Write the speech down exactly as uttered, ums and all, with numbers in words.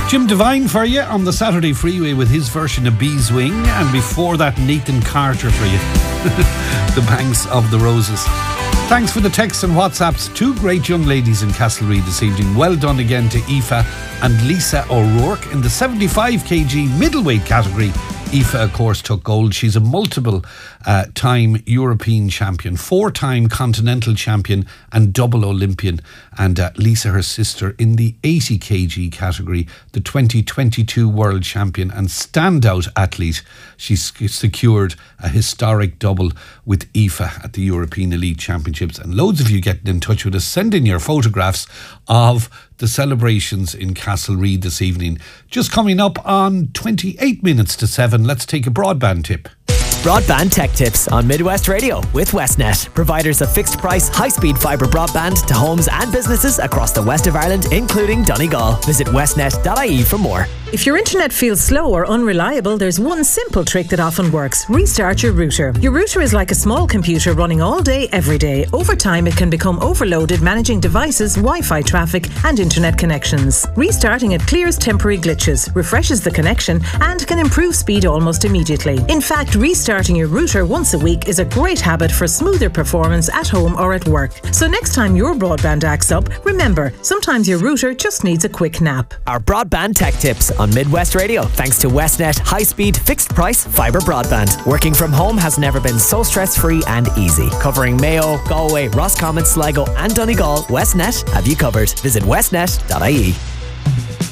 Jim Devine for you on the Saturday Freeway with his version of Beeswing, and before that Nathan Carter for you, The Banks of the Roses. Thanks for the texts and WhatsApps. Two great young ladies in Castlereagh this evening. Well done again to Aoife and Lisa O'Rourke in the seventy-five kilogram middleweight category. Aoife, of course, took gold. She's a multiple uh, time European champion, four-time continental champion and double Olympian. And uh, Lisa, her sister, in the eighty kilogram category, the twenty twenty-two world champion and standout athlete. She secured a historic double with Aoife at the European Elite Championships. And loads of you getting in touch with us. Send in your photographs of the celebrations in Castlereagh this evening. Just coming up on twenty-eight minutes to seven, let's take a broadband tip. Broadband Tech Tips on Midwest Radio with Westnet, providers of fixed price, high speed fibre broadband to homes and businesses across the west of Ireland, including Donegal. Visit westnet dot I E for more. If your internet feels slow or unreliable, there's one simple trick that often works. Restart your router. Your router is like a small computer running all day, every day. Over time, it can become overloaded managing devices, Wi-Fi traffic and internet connections. Restarting it clears temporary glitches, refreshes the connection and can improve speed almost immediately. In fact, restarting your router once a week is a great habit for smoother performance at home or at work. So next time your broadband acts up, remember, sometimes your router just needs a quick nap. Our Broadband Tech Tips on Midwest Radio, thanks to Westnet high-speed, fixed-price fibre broadband. Working from home has never been so stress-free and easy. Covering Mayo, Galway, Roscommon, Sligo and Donegal, Westnet have you covered. Visit westnet dot I E.